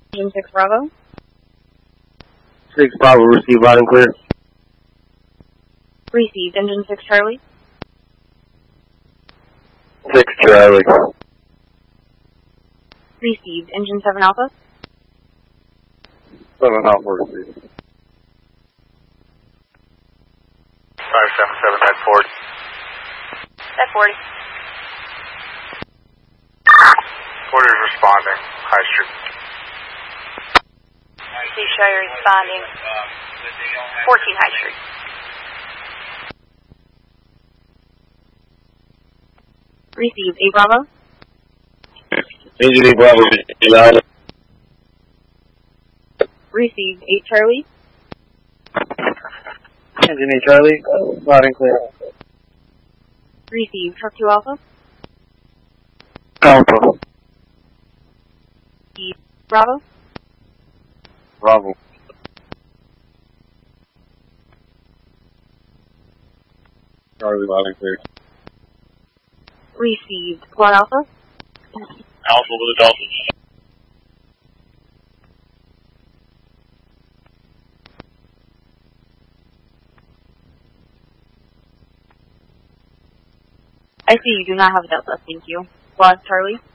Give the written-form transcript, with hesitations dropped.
Engine 6 Bravo. 6 Bravo, receive loud and clear. Received. Engine 6 Charlie. 6 Charlie. Received. Engine 7 Alpha. 7 Alpha, receive. 577 at 40. At 40. 40 is responding. High Street. C Shire responding. 14 High Street. Received. 8 Bravo. Engine 8 Bravo, loud. Received. 8 Charlie. Engine 8 Charlie, loud and clear. Received. Truck 2 Alpha. Alpha. Bravo. Bravo. Charlie, loud and clear. Received. Quad Alpha. Alpha with a Dolphin. I see you do not have a Delta. Thank you. Quad Charlie.